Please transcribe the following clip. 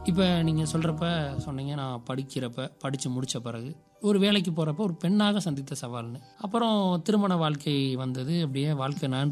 இப்போ நீங்கள் சொல்கிறப்ப சொன்னீங்க, நான் படித்து முடித்த பிறகு ஒரு வேலைக்கு போகிறப்ப ஒரு பெண்ணாக சந்தித்த சவால்னு. அப்புறம் திருமண வாழ்க்கை வந்தது. அப்படியே வாழ்க்கை நகர்ந்து